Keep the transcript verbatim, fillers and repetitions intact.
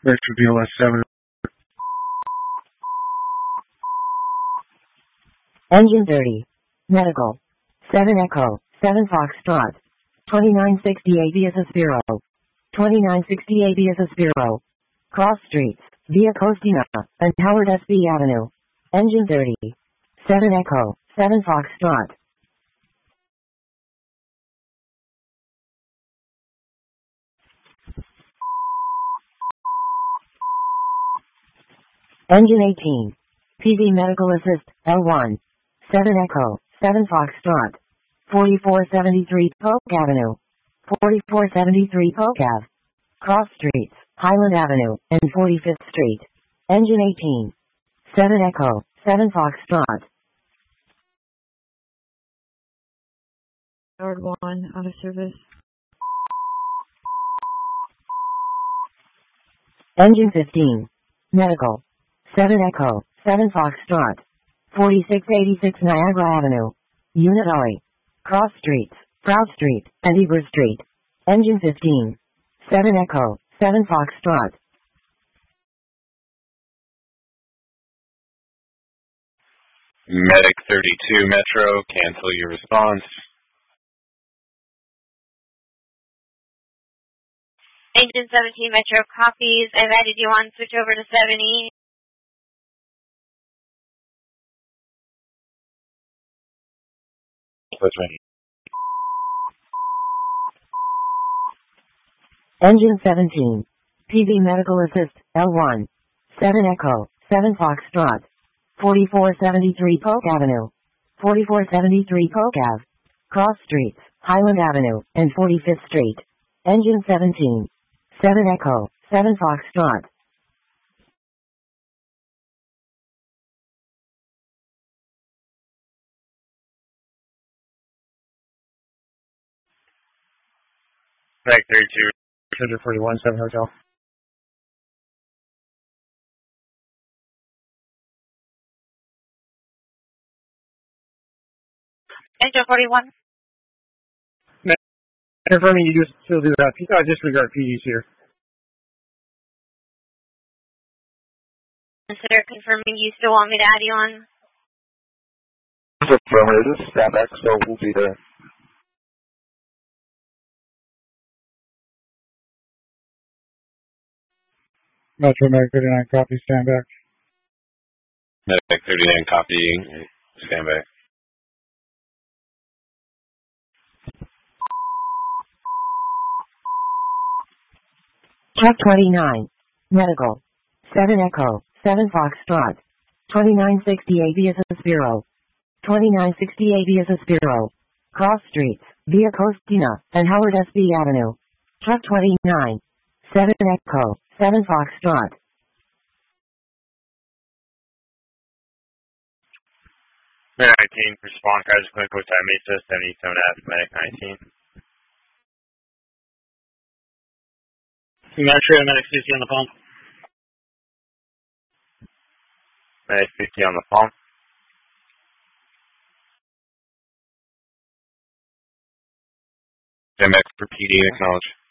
Vector B L S seven. Engine thirty. Medical. seven Echo, seven Foxtrot. twenty-nine sixty Avius Aspiro. twenty-nine sixty Avius Aspiro. Cross Streets, Via Costina, and Howard S B Avenue. Engine thirty. seven Echo, seven Foxtrot. Engine eighteen. P V Medical Assist, L one. seven Echo, seven Foxtrot. forty-four seventy-three Polk Avenue. forty-four seventy-three Polk Ave. Cross Streets, Highland Avenue, and forty-fifth Street. Engine eighteen. seven Echo, seven Foxtrot. Howard one, out of service. Engine fifteen. Medical. seven Echo, seven Foxtrot. forty-six eighty-six Niagara Avenue. Unit R. Cross Streets, Proud Street, and Eber Street. Engine fifteen. seven Echo, seven Foxtrot. Medic thirty-two Metro, cancel your response. Engine seventeen Metro copies. I've added you on. Switch over to seventy. That's right. Engine seventeen. P V Medical Assist, L one. seven Echo, seven Foxtrot. forty-four seventy-three Polk Avenue. forty-four seventy-three Polk Ave. Cross Streets, Highland Avenue, and forty-fifth Street. Engine seventeen. seven Echo, seven Foxtrot. Medic thirty-two. Center forty-one, seven Hotel. Engine forty-one. Confirming you do still do that. Uh, disregard P Ds here. Consider confirming you still want me to add you on. Affirmative, stand back, so we'll be there. Metro Medic thirty-nine, copy, stand back. Medic thirty-nine, copying, stand back. Truck twenty-nine. Medical. seven Echo, seven Foxtrot. twenty-nine sixty Avius Aspiro. twenty-nine sixty Avius Aspiro. Cross Streets, Via Costina, and Howard S B Avenue. Truck twenty-nine. seven Echo, seven Foxtrot. Medic nineteen, respond, guys, clinical time, Mesa, seventy-seven F, Medic nineteen. Metro, Medic fifty on the pump. Medic fifty on the pump. Medic for P D, acknowledge.